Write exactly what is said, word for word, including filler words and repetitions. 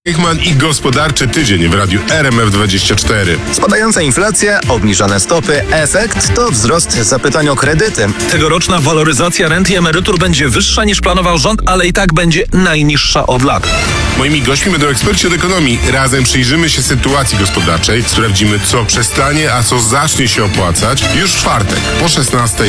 Eichmann i gospodarczy tydzień w radiu R M F dwadzieścia cztery. Spadająca inflacja, obniżone stopy, efekt to wzrost zapytań o kredyty. Tegoroczna waloryzacja rent i emerytur będzie wyższa niż planował rząd, ale i tak będzie najniższa od lat. Moimi gośćmi będą eksperci od ekonomii. Razem przyjrzymy się sytuacji gospodarczej, sprawdzimy, co przestanie, a co zacznie się opłacać już w czwartek po szesnastej.